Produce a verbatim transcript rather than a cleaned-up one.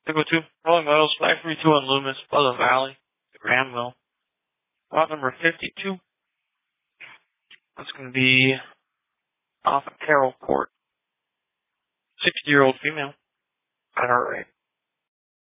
Pickle two, Rolling Meadows, five three two on Loomis, Pleasant Valley, the Granville. Lot number fifty-two. That's going to be off of Carroll Court. sixty-year-old female. At heart rate.